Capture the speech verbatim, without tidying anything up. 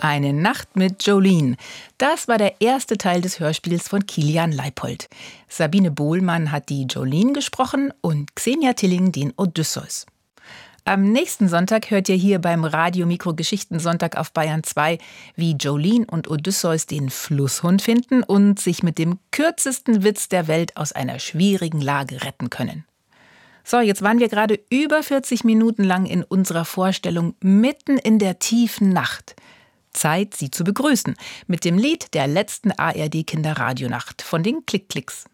Eine Nacht mit Jolene. Das war der erste Teil des Hörspiels von Kilian Leipold. Sabine Bohlmann hat die Jolene gesprochen und Xenia Tilling den Odysseus. Am nächsten Sonntag hört ihr hier beim Radio Mikro Geschichten-Sonntag auf Bayern zwei, wie Jolene und Odysseus den Flusshund finden und sich mit dem kürzesten Witz der Welt aus einer schwierigen Lage retten können. So, jetzt waren wir gerade über vierzig Minuten lang in unserer Vorstellung mitten in der tiefen Nacht. Zeit, Sie zu begrüßen mit dem Lied der letzten A R D-Kinderradionacht von den Klick-Klicks.